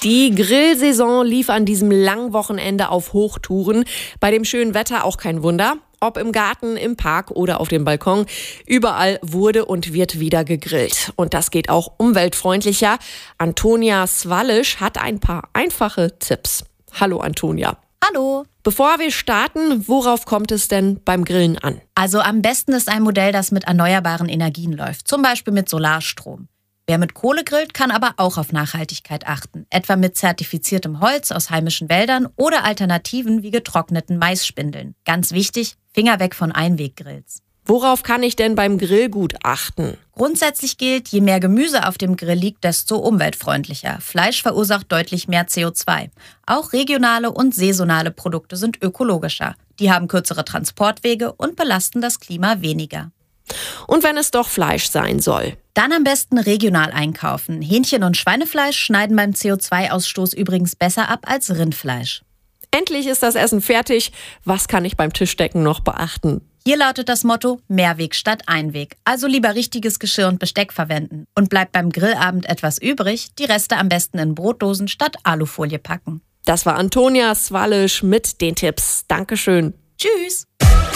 Die Grillsaison lief an diesem langen Wochenende auf Hochtouren. Bei dem schönen Wetter auch kein Wunder. Ob im Garten, im Park oder auf dem Balkon, überall wurde und wird wieder gegrillt. Und das geht auch umweltfreundlicher. Antonia Swallisch hat ein paar einfache Tipps. Hallo Antonia. Hallo. Bevor wir starten, worauf kommt es denn beim Grillen an? Also am besten ist ein Modell, das mit erneuerbaren Energien läuft, zum Beispiel mit Solarstrom. Wer mit Kohle grillt, kann aber auch auf Nachhaltigkeit achten, etwa mit zertifiziertem Holz aus heimischen Wäldern oder Alternativen wie getrockneten Maisspindeln. Ganz wichtig, Finger weg von Einweggrills. Worauf kann ich denn beim Grillgut achten? Grundsätzlich gilt, je mehr Gemüse auf dem Grill liegt, desto umweltfreundlicher. Fleisch verursacht deutlich mehr CO2. Auch regionale und saisonale Produkte sind ökologischer. Die haben kürzere Transportwege und belasten das Klima weniger. Und wenn es doch Fleisch sein soll? Dann am besten regional einkaufen. Hähnchen- und Schweinefleisch schneiden beim CO2-Ausstoß übrigens besser ab als Rindfleisch. Endlich ist das Essen fertig. Was kann ich beim Tischdecken noch beachten? Hier lautet das Motto: Mehrweg statt Einweg. Also lieber richtiges Geschirr und Besteck verwenden. Und bleibt beim Grillabend etwas übrig, die Reste am besten in Brotdosen statt Alufolie packen. Das war Antonia Swallisch mit den Tipps. Dankeschön. Tschüss!